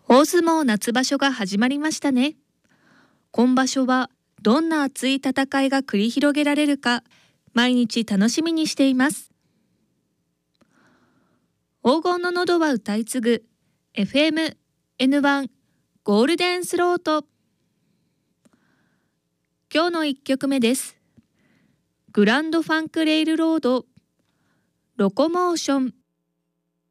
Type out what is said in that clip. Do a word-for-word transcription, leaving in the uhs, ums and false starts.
大相撲夏場所が始まりましたね。今場所はどんな熱い戦いが繰り広げられるか、毎日楽しみにしています。黄金の喉は歌い継ぐ エフエムエヌワン ゴールデンスロート。今日のいっきょくめです。グランドファンクレイルロードロコモーション。